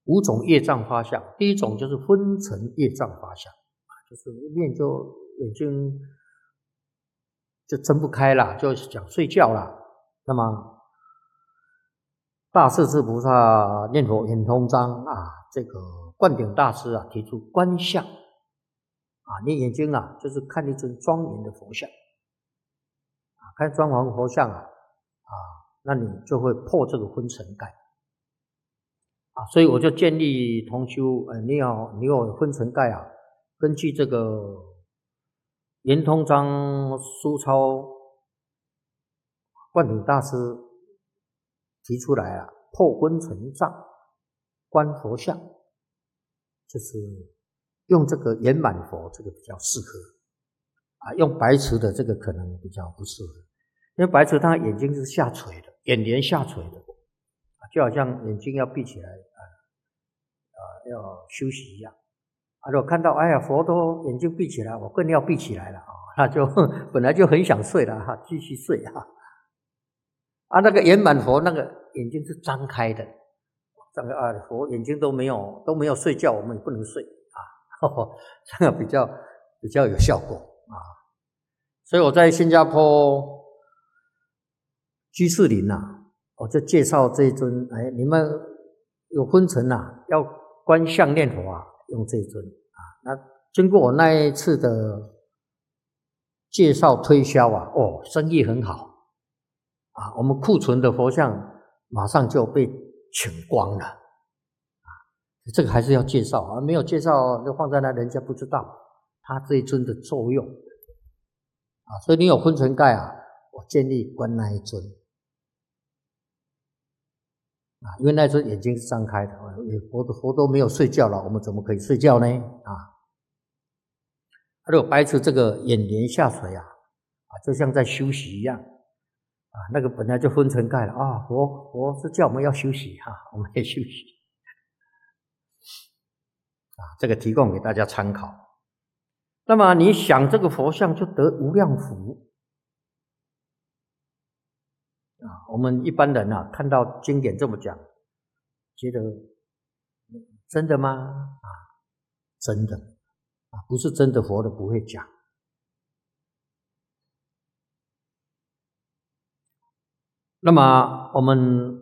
5种业障发相。第一种就是昏沉业障发相，就是念就眼睛就睁不开了，就想睡觉了。那么大势至菩萨念佛圆通章这个灌顶大师提出观相你眼睛就是看一尊庄严的佛像看庄严佛像那你就会破这个昏沉盖所以我就建议同修你有昏沉盖根据这个圆通章书抄灌顶大师提出来破昏沉障观佛像，就是用这个圆满佛，这个比较适合用白瓷的这个可能比较不适合，因为白瓷它眼睛是下垂的，眼帘下垂的就好像眼睛要闭起来要休息一样如果看到哎呀佛都眼睛闭起来，我更要闭起来了那就本来就很想睡了继续睡那个圆满佛那个眼睛是张开的，这个佛眼睛都没有睡觉，我们也不能睡这个比较有效果所以我在新加坡居士林我就介绍这一尊你们有昏沉要观相念佛用这一尊那经过我那一次的介绍推销生意很好我们库存的佛像马上就被请光了这个还是要介绍没有介绍就放在那，人家不知道它这一尊的作用所以你有昏沉盖我建议观那一尊因为那一尊眼睛是张开的佛都没有睡觉了，我们怎么可以睡觉呢如果白瓷这个眼帘下垂就像在休息一样那个本来就昏沉盖了佛是叫我们要休息我们也休息这个提供给大家参考。那么你想这个佛像就得无量福我们一般人看到经典这么讲，觉得真的吗真的不是真的佛的不会讲。那么我们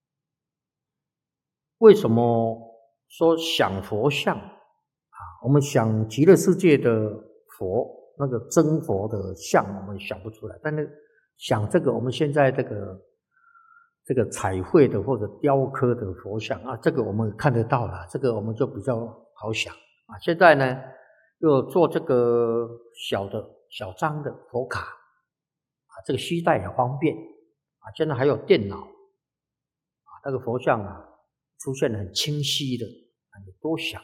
为什么说想佛像我们想极乐世界的佛那个真佛的像我们想不出来，但是想这个我们现在这个彩绘的或者雕刻的佛像这个我们看得到了，这个我们就比较好想现在呢又做这个小张的佛卡这个携带也方便现在还有电脑那个佛像出现很清晰的你多想。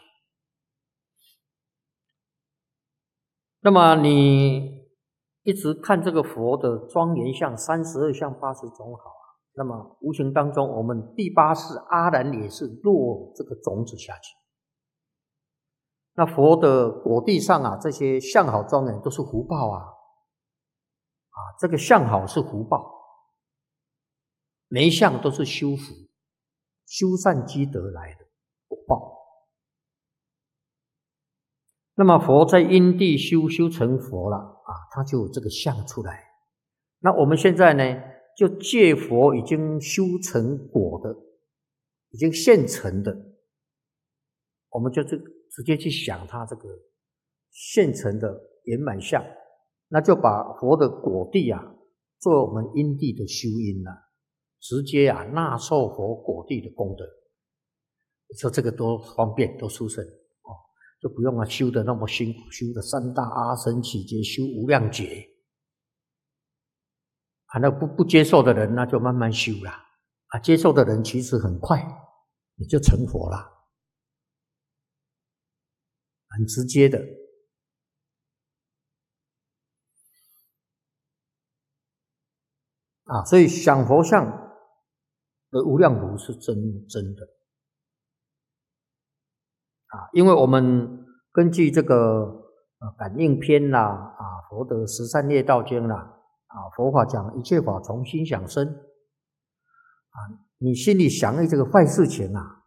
那么你一直看这个佛的庄严相32相80种好那么无形当中我们第8世阿难也是落这个种子下去。那佛的果地上这些相好庄严都是福报这个相好是福报，每一项都是修福修善积德来的果报。那么佛在因地修成佛了他就有这个相出来。那我们现在呢就借佛已经修成果的已经现成的，我们就直接去想他这个现成的圆满相，那就把佛的果地作为我们因地的修因直接纳受佛果地的功德。你说这个多方便多殊胜就不用修的那么辛苦，修的3大阿僧祇劫，修无量劫那不接受的人那就慢慢修啦接受的人其实很快你就成佛了，很直接的所以想佛像的无量福是真的因为我们根据这个感应篇佛的13列道经佛法讲一切法从心想生你心里想这个坏事情